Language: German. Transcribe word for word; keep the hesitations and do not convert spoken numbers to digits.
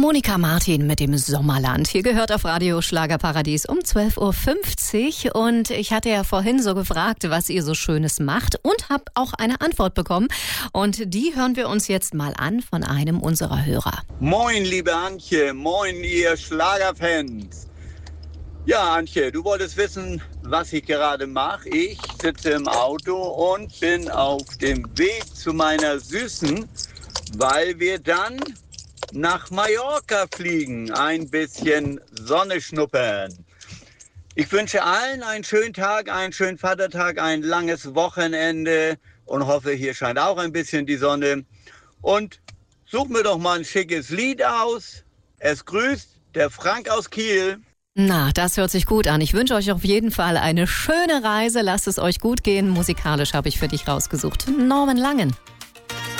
Monika Martin mit dem Sommerland. Hier gehört auf Radio Schlagerparadies um zwölf Uhr fünfzig. Und ich hatte ja vorhin so gefragt, was ihr so Schönes macht und habe auch eine Antwort bekommen. Und die hören wir uns jetzt mal an von einem unserer Hörer. Moin, liebe Antje. Moin, ihr Schlagerfans. Ja, Antje, du wolltest wissen, was ich gerade mache. Ich sitze im Auto und bin auf dem Weg zu meiner Süßen, weil wir dann nach Mallorca fliegen, ein bisschen Sonne schnuppern. Ich wünsche allen einen schönen Tag, einen schönen Vatertag, ein langes Wochenende und hoffe, hier scheint auch ein bisschen die Sonne. Und such mir doch mal ein schickes Lied aus. Es grüßt der Frank aus Kiel. Na, das hört sich gut an. Ich wünsche euch auf jeden Fall eine schöne Reise. Lasst es euch gut gehen. Musikalisch habe ich für dich rausgesucht Norman Langen.